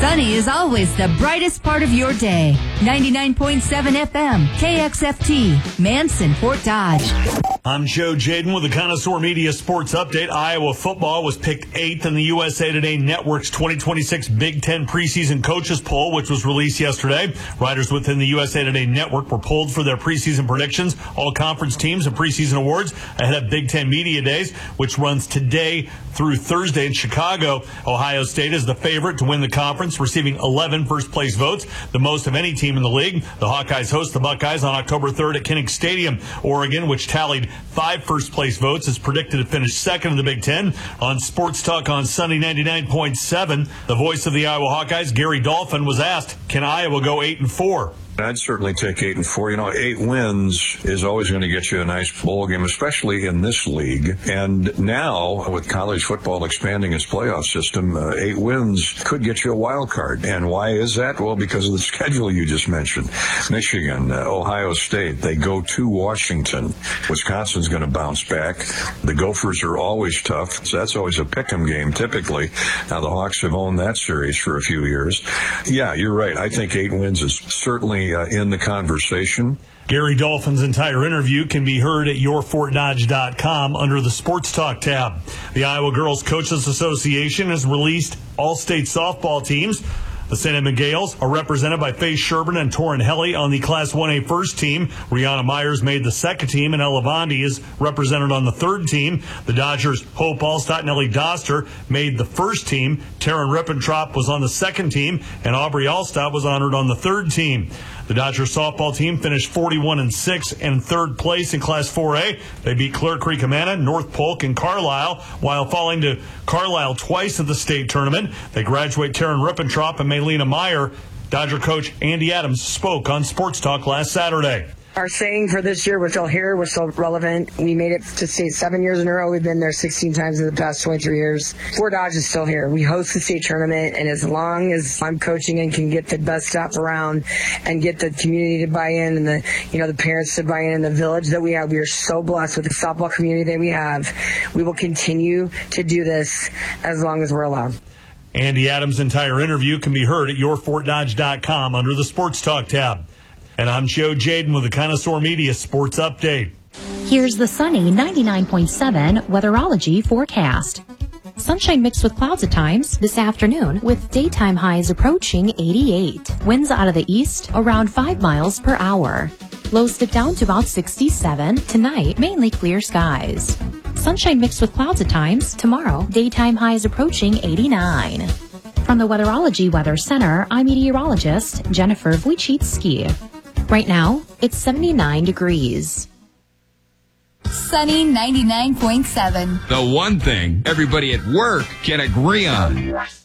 Sunny is always the brightest part of your day. 99.7 FM, KXFT, Manson, Fort Dodge. I'm Joe Jaden with the Connoisseur Media Sports Update. Iowa football was picked 8th in the USA Today Network's 2026 Big Ten preseason coaches poll, which was released yesterday. Writers within the USA Today Network were polled for their preseason predictions, all conference teams, and preseason awards ahead of Big Ten Media Days, which runs today through Thursday in Chicago. Ohio State is the favorite to win the conference, receiving 11 first-place votes, the most of any team in the league. The Hawkeyes host the Buckeyes on October 3rd at Kinnick Stadium. Oregon, which tallied 5 first-place votes, is predicted to finish second in the Big Ten. On Sports Talk on Sunny 99.7, the voice of the Iowa Hawkeyes, Gary Dolphin, was asked, can Iowa go 8-4? I'd certainly take 8-4. 8 wins is always going to get you a nice bowl game, especially in this league. And now, with college football expanding its playoff system, 8 wins could get you a wild card. And why is that? Well, because of the schedule you just mentioned. Michigan, Ohio State, they go to Washington. Wisconsin's going to bounce back. The Gophers are always tough, so that's always a pick'em game, typically. Now, the Hawks have owned that series for a few years. Yeah, you're right. I think 8 wins is certainly in the conversation. Gary Dolphin's entire interview can be heard at yourfortdodge.com under the Sports Talk tab. The Iowa Girls Coaches Association has released all state softball teams. The St. Edmund Gales are represented by Faye Sherburne and Torin Helly on the Class 1A first team. Rihanna Myers made the second team, and Ella Bondi is represented on the third team. The Dodgers' Hope Allstott and Ellie Doster made the first team. Taryn Rippentrop was on the second team, and Aubrey Allstott was honored on the third team. The Dodgers softball team finished 41-6 in third place in Class 4A. They beat Clear Creek Amana, North Polk, and Carlisle, while falling to Carlisle twice at the state tournament. They graduate Taryn Rippentrop and Maylena Meyer. Dodger coach Andy Adams spoke on Sports Talk last Saturday. Our saying for this year, we're still here, we're still relevant. We made it to state 7 years in a row. We've been there 16 times in the past 23 years. Fort Dodge is still here. We host the state tournament, and as long as I'm coaching and can get the best staff around and get the community to buy in and the parents to buy in and the village that we have, we are so blessed with the softball community that we have. We will continue to do this as long as we're allowed. Andy Adams' entire interview can be heard at yourfortdodge.com under the Sports Talk tab. And I'm Joe Jaden with the Connoisseur Media Sports Update. Here's the sunny 99.7 weatherology forecast. Sunshine mixed with clouds at times this afternoon, with daytime highs approaching 88. Winds out of the east around 5 miles per hour. Lows dip down to about 67. Tonight, mainly clear skies. Sunshine mixed with clouds at times. Tomorrow, daytime highs approaching 89. From the Weatherology Weather Center, I'm meteorologist Jennifer Wojcicki. Right now, it's 79 degrees. Sunny 99.7. The one thing everybody at work can agree on.